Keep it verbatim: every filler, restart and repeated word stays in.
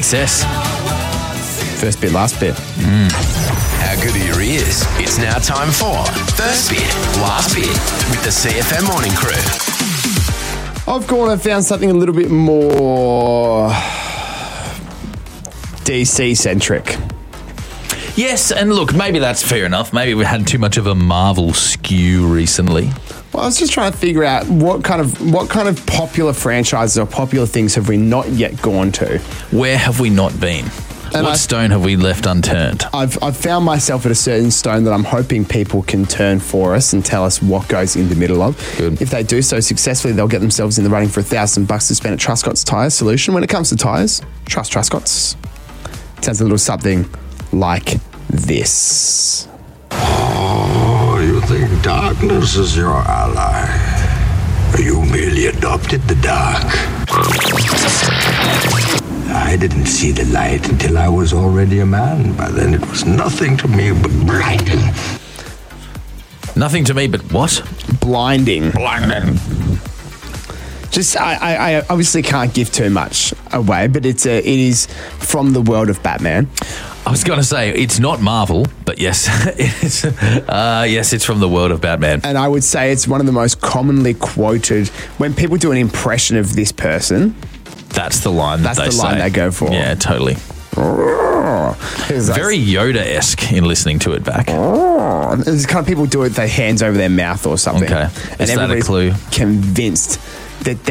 Excess. First bit, last bit. Mm. How good are your ears? It's now time for First Bit, Last Bit with the C F M Morning Crew. I've gone and found something a little bit more D C-centric. Yes, and look, maybe that's fair enough. Maybe we had too much of a Marvel skew recently. Well, I was just trying to figure out what kind of what kind of popular franchises or popular things have we not yet gone to. Where have we not been? And what I, stone have we left unturned? I've I've found myself at a certain stone that I'm hoping people can turn for us and tell us what goes in the middle of. Good. If they do so successfully, they'll get themselves in the running for a thousand bucks to spend at Truscott's Tyre Solution. When it comes to tyres, trust Truscott's. It sounds a little something like this. Oh, you think darkness is your ally? You merely adopted the dark. I didn't see the light until I was already a man. By then it was nothing to me but blinding. Nothing to me but what? Blinding. Blinding. Just, I, I, I obviously can't give too much away, but it's a, it is from the world of Batman. I was going to say, it's not Marvel, but yes, it's, uh, yes, it's from the world of Batman. And I would say it's one of the most commonly quoted, when people do an impression of this person, That's the line that that's they the line say. they go for. Yeah, totally. It's like- Very Yoda-esque in listening to it back. There's kind of people do it with their hands over their mouth or something. Okay. And Is that a everybody's clue? convinced that